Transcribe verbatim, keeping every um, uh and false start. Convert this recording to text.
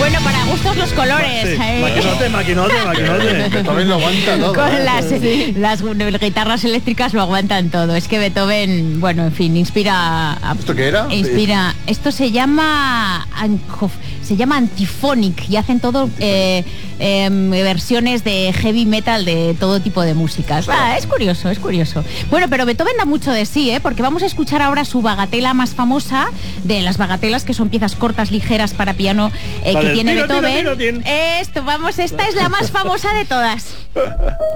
Bueno, para gustos los colores. Sí, ¿eh? maquinote, maquinote, maquinote. Beethoven lo aguanta todo. Con ¿eh? las, las guitarras eléctricas lo aguantan todo. Es que Beethoven, bueno, en fin, inspira... A, ¿Esto qué era? Inspira... Esto se llama... Se llama Antiphonic y hacen todo eh, eh, versiones de heavy metal de todo tipo de músicas. Ah, es curioso, es curioso. Bueno, pero Beethoven da mucho de sí, ¿eh? Porque vamos a escuchar ahora su bagatela más famosa, de las bagatelas, que son piezas cortas, ligeras para piano, eh, Vale, que tiene tiro, tiro, Beethoven. tiro, tiro. Esto, vamos, esta es la más famosa de todas.